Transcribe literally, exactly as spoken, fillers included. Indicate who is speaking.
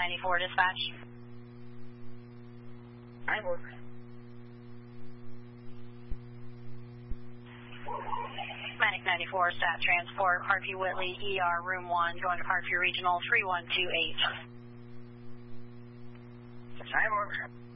Speaker 1: ninety-four dispatch.
Speaker 2: I'm over.
Speaker 1: Manic ninety-four, stat transport, Harvey Whitley, E R, room one, going to Parkview Regional, three one two eight.
Speaker 2: I'm over.